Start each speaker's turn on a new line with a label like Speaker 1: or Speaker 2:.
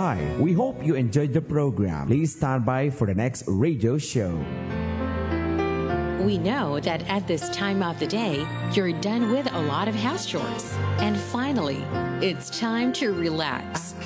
Speaker 1: by. We hope you enjoyed the program. Please stand by for the next radio show.
Speaker 2: We know that at this time of the day, you're done with a lot of house chores. And finally, it's time to relax.